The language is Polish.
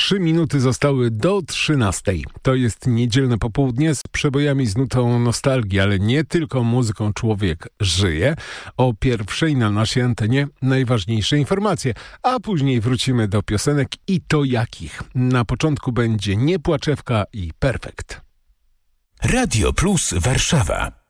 3 minuty zostały do 13. To jest niedzielne popołudnie z przebojami z nutą nostalgii, ale nie tylko muzyką człowiek żyje. O pierwszej na naszej antenie najważniejsze informacje, a później wrócimy do piosenek i to jakich. Na początku będzie Niepłaczewka i Perfekt. Radio Plus Warszawa.